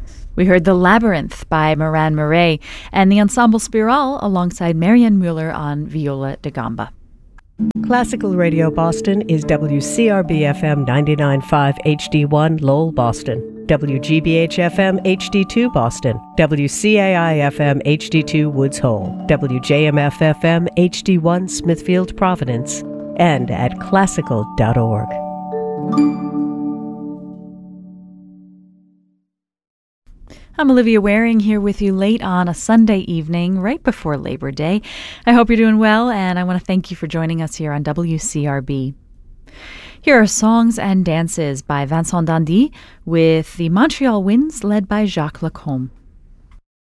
We heard The Labyrinth by Moran Murray and the Ensemble Spiral alongside Marianne Mueller on viola da gamba. Classical Radio Boston is WCRB-FM 99.5 HD1 Lowell, Boston, WGBH-FM HD2 Boston, WCAI-FM HD2 Woods Hole, WJMF-FM HD1 Smithfield, Providence, and at classical.org. I'm Olivia Waring here with you late on a Sunday evening, right before Labor Day. I hope you're doing well, and I want to thank you for joining us here on WCRB. Here are Songs and Dances by Vincent Dandy with the Montreal Winds led by Jacques Lacombe.